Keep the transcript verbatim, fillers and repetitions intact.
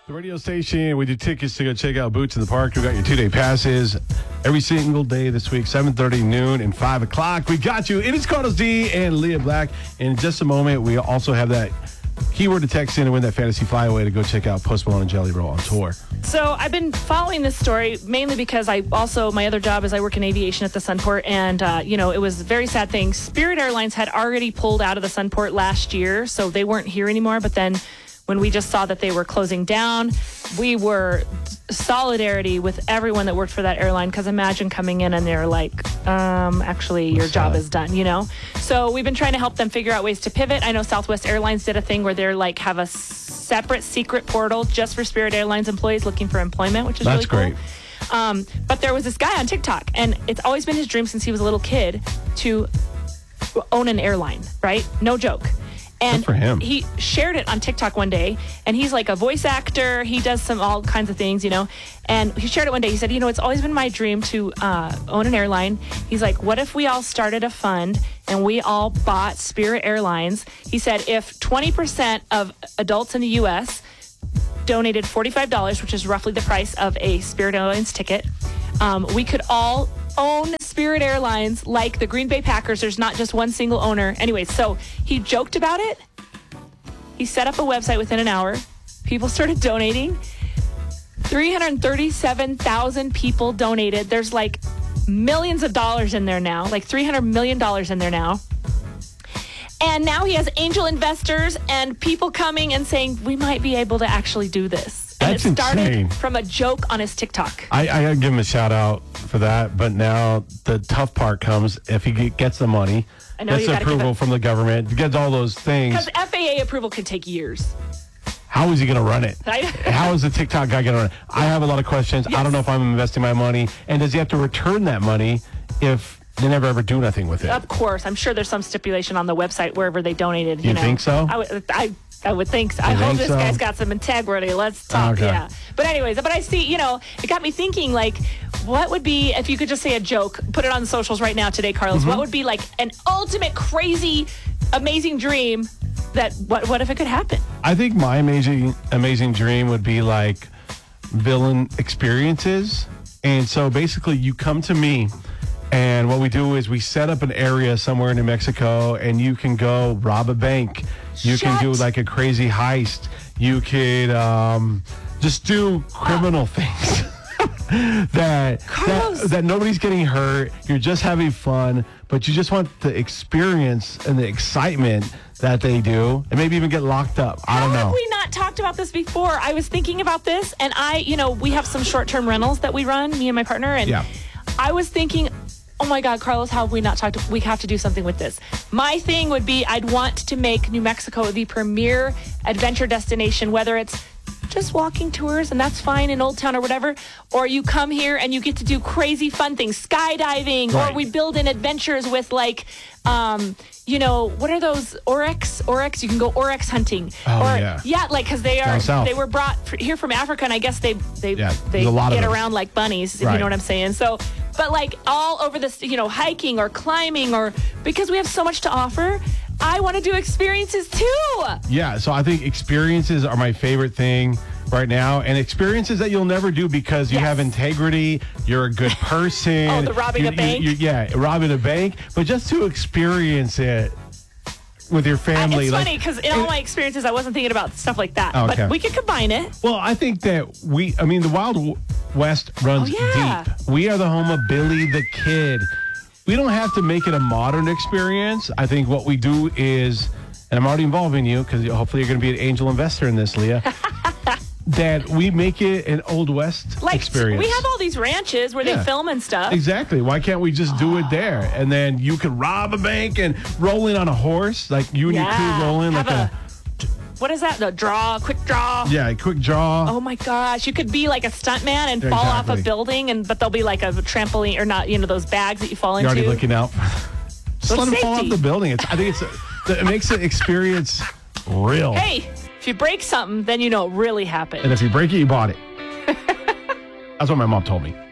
The radio station, we do tickets to go check out Boots in the Park. We got your two-day passes every single day this week, seven thirty, noon, and five o'clock. We got you. It is Carlos D and Leah Black. In just a moment, we also have that keyword to text in and win that fantasy flyaway to go check out Post Malone and Jelly Roll on tour. So I've been following this story mainly because I also, my other job is I work in aviation at the Sunport. And, uh, you know, it was a very sad thing. Spirit Airlines had already pulled out of the Sunport last year, so they weren't here anymore. But then when we just saw that they were closing down, we were solidarity with everyone that worked for that airline, because imagine coming in and they're like, um, actually, your job is done, you know? So we've been trying to help them figure out ways to pivot. I know Southwest Airlines did a thing where they're like, have a separate secret portal just for Spirit Airlines employees looking for employment, which is That's really cool. great. Um, but there was this guy on TikTok, and it's always been his dream since he was a little kid to own an airline, right? No joke. And Good for him. He shared it on TikTok one day, and he's like a voice actor. He does some all kinds of things, you know. And he shared it one day. He said, you know, it's always been my dream to uh, own an airline. He's like, what if we all started a fund and we all bought Spirit Airlines? He said, if twenty percent of adults in the U S donated forty-five dollars, which is roughly the price of a Spirit Airlines ticket, um, we could all own Spirit Airlines like the Green Bay Packers. There's not just one single owner. Anyway, so he joked about it. He set up a website within an hour. People started donating. three hundred thirty-seven thousand people donated. There's like millions of dollars in there now, like three hundred million dollars in there now. And now he has angel investors and people coming and saying, we might be able to actually do this. And That's it started insane. from a joke on his TikTok. I, I gotta give him a shout out for that, but now the tough part comes if he get, gets the money, I know, gets you the gotta give approval it- from the government, gets all those things. Because F A A approval can take years. How is he going to run it? I- How is the TikTok guy going to run it? I have a lot of questions. I don't know if I'm investing my money. And does he have to return that money if they never ever do nothing with it? Of course. I'm sure there's some stipulation on the website wherever they donated. You, You know. think so? I would, I, I would think so. I You hope think this so? guy's got some integrity. Let's talk. Okay. Yeah. But anyways, but I see, you know, it got me thinking, like, what would be, if you could just say a joke, put it on the socials right now today, Carlos, Mm-hmm. what would be like an ultimate crazy, amazing dream that, what, what if it could happen? I think my amazing, amazing dream would be like villain experiences. And so basically you come to me, and what we do is we set up an area somewhere in New Mexico, and you can go rob a bank. You can do Shut. like a crazy heist. You could um, just do criminal things that, Carlos. that that nobody's getting hurt. You're just having fun, but you just want the experience and the excitement that they do, and maybe even get locked up. I don't How know. have we not talked about this before? I was thinking about this, and I, you know, we have some short-term rentals that we run, me and my partner, and Yeah. I was thinking, oh my God, Carlos, how have we not talked? We have to do something with this. My thing would be, I'd want to make New Mexico the premier adventure destination, whether it's just walking tours, and that's fine in Old Town or whatever, or you come here and you get to do crazy fun things, skydiving, Right. or we build in adventures with like, um, you know, what are those oryx? Oryx, you can go oryx hunting. Oh, or, yeah. Yeah, like because they are Down south. they were brought f- here from Africa, and I guess they they Yeah, they there's a lot of get them. around like bunnies, if you Right. know what I'm saying. So, but like all over this, you know, hiking or climbing, or because we have so much to offer, I want to do experiences too. Yeah, so I think experiences are my favorite thing right now, and experiences that you'll never do because you Yes. have integrity, you're a good person. Oh, the robbing You- a you- bank? you- yeah, robbing a bank, but just to experience it with your I, family. it's like- funny because in all my experiences, I wasn't thinking about stuff like that. Okay. But we could combine it. Well, I think that we, I mean, the Wild West runs Oh, yeah. deep. We are the home of Billy the Kid. We don't have to make it a modern experience. I think what we do is, and I'm already involving you because hopefully you're going to be an angel investor in this, Leah, that we make it an Old West Like experience. we have all these ranches where Yeah. they film and stuff. Exactly. Why can't we just do it there? And then you could rob a bank and roll in on a horse, like you and your Yeah. crew roll in Have like a, What is that? The draw, quick draw. yeah, quick draw. Oh my gosh, you could be like a stuntman and fall off a Exactly. building, and but there'll be like a trampoline, or not, you know, those bags that you fall You're into. already looking out. Just Well, let him fall off safety. the building. It's, I think it's it makes the experience real. Hey, if you break something, then you know it really happened. And if you break it, you bought it. That's what my mom told me.